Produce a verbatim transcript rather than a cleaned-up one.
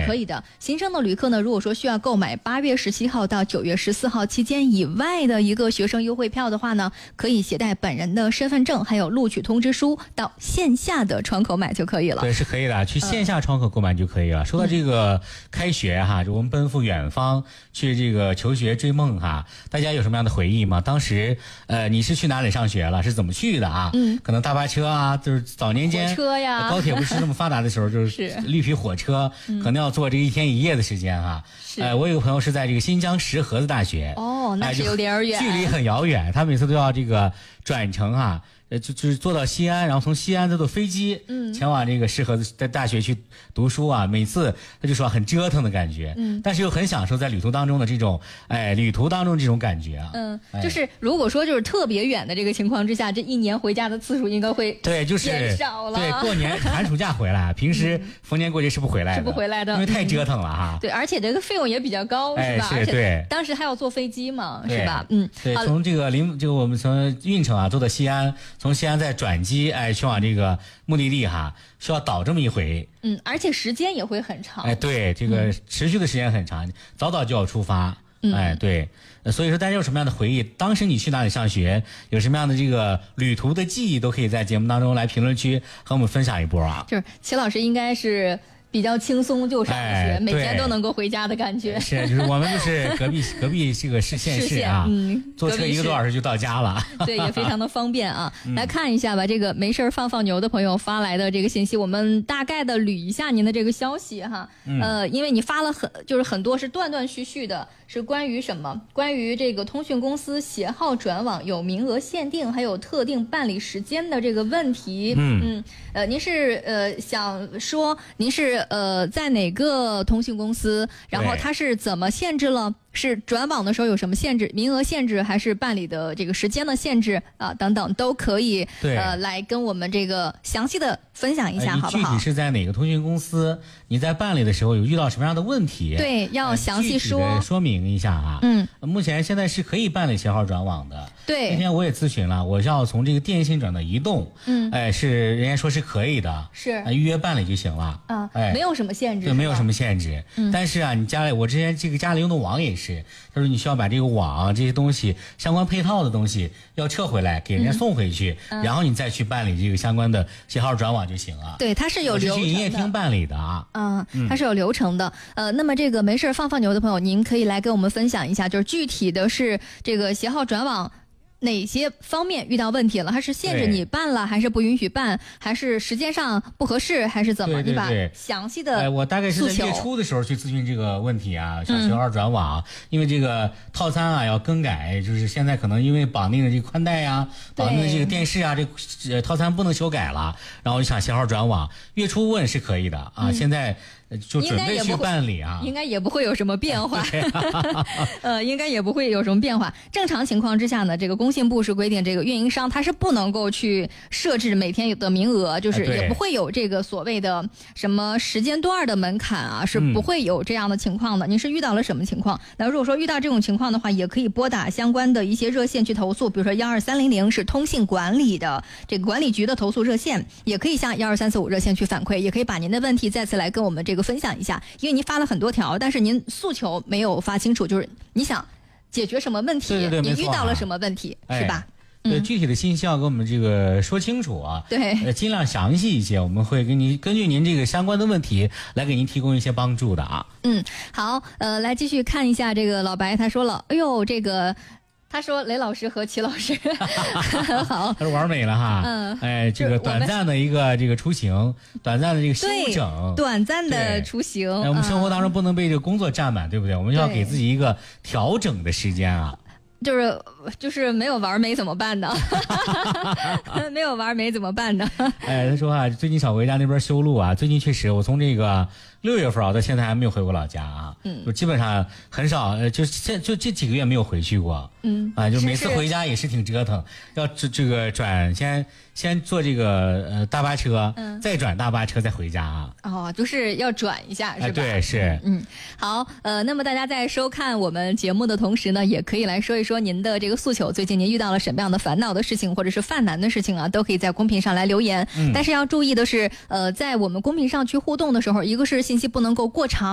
可以的。新生的旅客呢，如果说需要购买八月十七号到九月十四号期间以外的一个学生优惠票的话呢，可以携带本人的身份证还有录取通知书到线下的窗口买就可以了。 对，是可以的，去线下窗口购买就可以了。嗯、说到这个开学哈，就我们奔赴远方去这个求学追梦哈，大家有什么样的回忆吗？当时呃你是去哪里上学了？是怎么去的啊？嗯，可能大巴车啊，就是早年间火车呀， 高铁不是那么发达的时候，就是绿皮火车，嗯、可能要坐这一天一夜的时间哈。是，呃，我有个朋友是在这个新疆石河子大学， 哦，那是有点远， 距离很遥远，他每次都要这个转乘啊。呃，就就是坐到西安，然后从西安再坐飞机，嗯，前往这个石河子在大学去读书啊。每次他就说很折腾的感觉，嗯，但是又很享受在旅途当中的这种，哎，旅途当中这种感觉啊。 嗯，哎、就是如果说就是特别远的这个情况之下，这一年回家的次数应该会对，就是减少了。 对，过年寒暑假回来，平时逢年过节是不回来的， 是不回来的， 因为太折腾了哈。 嗯、对，而且这个费用也比较高， 哎、 是吧？ 是，对。 当时还要坐飞机嘛，是吧？嗯， 对，从这个临这个我们从运城啊坐到西安，从西安再转机，哎，去往这个目的地哈，需要倒这么一回。 嗯，而且时间也会很长。 哎，对，这个持续的时间很长，嗯、早早就要出发。嗯、哎，对，所以说大家有什么样的回忆？当时你去哪里上学？有什么样的这个旅途的记忆，都可以在节目当中来评论区和我们分享一波啊。 就是齐老师应该是比较轻松就上学，哎、每天都能够回家的感觉。 是，就是我们就是隔壁隔壁这个市县市啊，嗯，坐车一个多小时就到家了。 对，也非常的方便啊。嗯、来看一下吧，这个没事放放牛的朋友发来的这个信息，我们大概的捋一下您的这个消息哈。嗯、呃，因为你发了很就是很多是断断续续的，是关于什么？关于这个通讯公司携号转网有名额限定，还有特定办理时间的这个问题。嗯嗯，呃，您是呃想说您是。呃，在哪个通信公司？然后它是怎么限制了？是转网的时候有什么限制？名额限制还是办理的这个时间的限制啊？等等都可以。呃，来跟我们这个详细的分享一下，好不好？ 具体是在哪个通讯公司？你在办理的时候有遇到什么样的问题？ 对，要详细说， 呃、说明一下啊。嗯，目前现在是可以办理携号转网的。 对， 那天我也咨询了，我要从这个电信转到移动。嗯，哎，是人家说是可以的， 是、 呃、预约办理就行了。 啊，哎，没有什么限制， 对，没有什么限制。嗯，但是啊，你家里我之前这个家里用的网也是，他说你需要把这个网这些东西相关配套的东西要撤回来，给人家送回去，嗯、然后你再去办理这个相关的携号转网就行了。 对，它是有流程的， 是去营业厅办理的啊。 嗯，它是有流程的。呃，那么这个没事放放牛的朋友，您可以来跟我们分享一下，就是具体的是这个携号转网哪些方面遇到问题了？它是限制你办了，还是不允许办，还是时间上不合适，还是怎么？ 对对对， 你把详细的哎，我大概是在月初的时候去咨询这个问题啊，想携号转网，嗯、因为这个套餐啊要更改，就是现在可能因为绑定的这个宽带呀、啊，绑定的这个电视啊，这呃套餐不能修改了，然后我就想携号转网，月初问是可以的啊，嗯、现在。就准备去办理啊， 应该也不会有什么变化，呃，应该也不会有什么变化。正常情况之下呢，这个工信部是规定，这个运营商他是不能够去设置每天有的名额，就是也不会有这个所谓的什么时间段的门槛啊，是不会有这样的情况的。嗯、你是遇到了什么情况？那如果说遇到这种情况的话，也可以拨打相关的一些热线去投诉，比如说幺二三零零是通信管理的这个管理局的投诉热线，也可以向幺二三四五热线去反馈，也可以把您的问题再次来跟我们这个。分享一下，因为您发了很多条，但是您诉求没有发清楚，就是你想解决什么问题， 对对对， 你遇到了什么问题， 哎、 是吧？ 对，具体的信息要给我们这个说清楚啊， 对， 呃，尽量详细一些，我们会给您根据您这个相关的问题来给您提供一些帮助的啊。 嗯，好，呃，来继续看一下这个老白他说了，哎呦，这个。他说雷老师和齐老师好， 他说玩美了哈，嗯，哎，这个短暂的一个这个出行，短暂的这个休整， 短暂的出行， 哎，我们生活当中不能被这个工作占满，对不对？我们要给自己一个调整的时间啊。 就是就是没有玩没怎么办呢？没有玩没怎么办呢？ 哎，他说啊，最近小回家那边修路啊，最近确实我从这个六月份啊到现在还没有回过老家啊，嗯，就基本上很少，呃，就现就这几个月没有回去过，嗯，啊，就每次回家也是挺折腾，要这这个转先先坐这个呃大巴车，嗯，再转大巴车再回家啊。 哦，就是要转一下是吧？ 哎，对，是， 嗯，好，呃，那么大家在收看我们节目的同时呢，也可以来说一说您的这个诉求，最近您遇到了什么样的烦恼的事情，或者是犯难的事情啊，都可以在公屏上来留言。嗯，但是要注意的是，呃，在我们公屏上去互动的时候，一个是信息不能够过长。